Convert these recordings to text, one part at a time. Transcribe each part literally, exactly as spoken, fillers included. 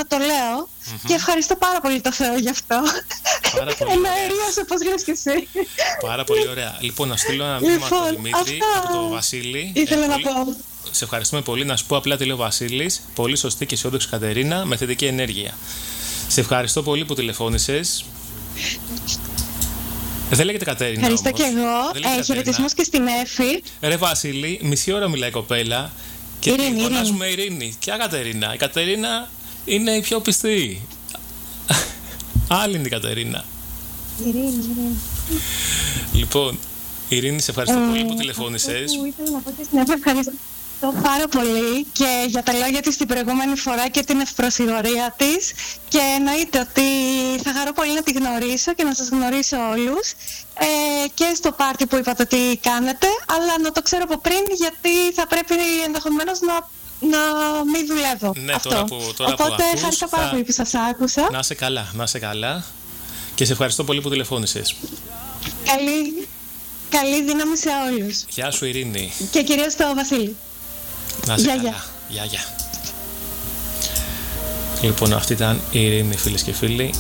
να το λέω mm-hmm. και ευχαριστώ πάρα πολύ το Θεό γι' αυτό. Εναερίασε, όπως λες και εσύ. Πάρα πολύ ωραία. Λοιπόν, να στείλω ένα μήνυμα λοιπόν, από τον Δημήτρη, από τον Βασίλη. Ήθελα ε, να πολύ... πω. Σε ευχαριστούμε πολύ. Να σου πω απλά τι λέει ο Βασίλης. Πολύ σωστή και αισιόδοξη Κατερίνα, με θετική ενέργεια. Σε ευχαριστώ πολύ που τηλεφώνησες. Δεν λέγεται Κατέρινα. Ευχαριστώ όμως. και εγώ. Ε, χαιρετισμούς και στην Έφη. Ρε Βασίλη, μισή ώρα μιλάει η κοπέλα. Και Ειρήνη, φωνάζουμε Ειρήνη. Ειρήνη. Ποια Κατερίνα? Η Κατερίνα είναι η πιο πιστή. Άλλη είναι η Κατερίνα. Ειρήνη, Ειρήνη. Λοιπόν, Ειρήνη, σε ευχαριστώ ε, πολύ που τηλεφώνησες. Αυτό που ήθελα να πω και στην Έφη, ευχαριστώ πάρα πολύ και για τα λόγια της την προηγούμενη φορά και την ευπροσυγωρία της, και εννοείται ότι θα χαρώ πολύ να τη γνωρίσω και να σας γνωρίσω όλους ε, και στο πάρτι που είπατε ότι κάνετε, αλλά να το ξέρω από πριν, γιατί θα πρέπει ενδεχομένως να, να μην δουλεύω. Ναι, αυτό. Τώρα που, τώρα Οπότε που ακούς, χαρήκα πάρα θα... πολύ που σας άκουσα. Να είσαι καλά, να είσαι καλά και σε ευχαριστώ πολύ που τηλεφώνησες. Καλή, καλή δύναμη σε όλους. Γεια σου Ειρήνη. Και κυρίως στο Βασίλη. Να είσαι γεια, καλά. γεια. Γεια, γεια. Λοιπόν, αυτή ήταν η Ειρήνη, φίλες και φίλοι.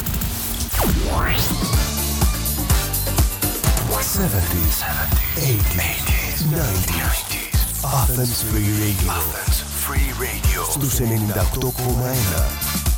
seventies, eighties, nineties. Athens Free Radio. Athens Free Radio. Στους ενενήντα οκτώ κόμμα ένα.